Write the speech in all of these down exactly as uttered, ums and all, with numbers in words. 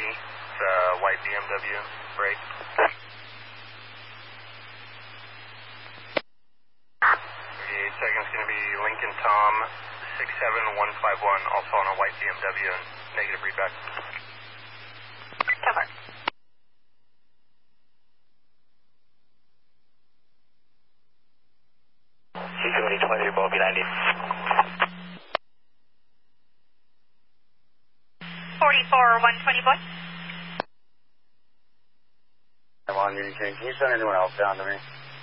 It's a white B M W, break. thirty-eight seconds going to be Lincoln Tom six seven one five one, also on a white B M W, and negative readback. Cover. C seventy twenty, Bogey ninety. forty-four one twenty, boy. I'm on Union King. Can you send anyone else down to me?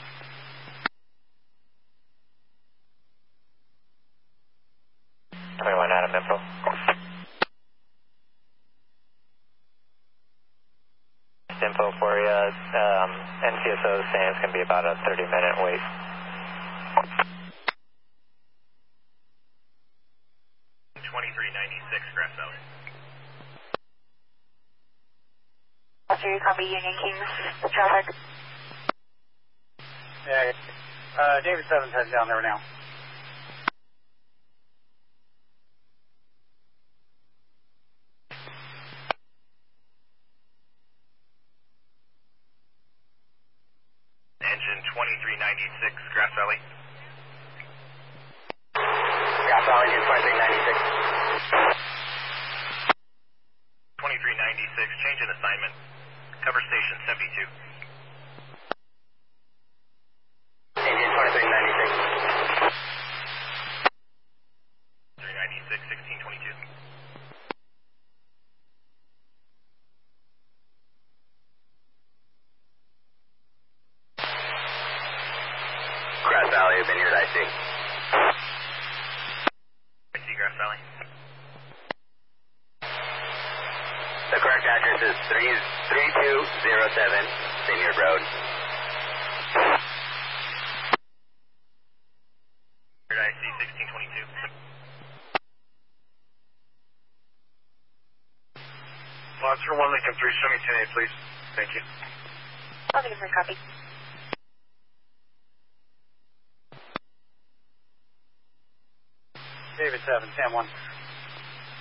twenty-one Adam info. Info for you. Um, N C S O is saying it's going to be about a thirty minute wait. twenty-three ninety-six, Grass Valley. Roger, copy Union Kings traffic. Yeah, uh, David seven's heading down there now. Engine twenty-three ninety-six, Grass Valley. Grass Valley, twenty-three ninety-six. twenty-three ninety-six, change in assignment. Cover station seventy-two. Indian twenty-three ninety-six. three ninety-six, sixteen twenty-two. Grass Valley, Vineyard, I see. I see Grass Valley. The correct address is three two zero seven Vineyard Road. I see sixteen twenty-two. Monster one, Lincoln three, show me ten eight, please. Thank you. I'll give you a copy. David seven, ten one.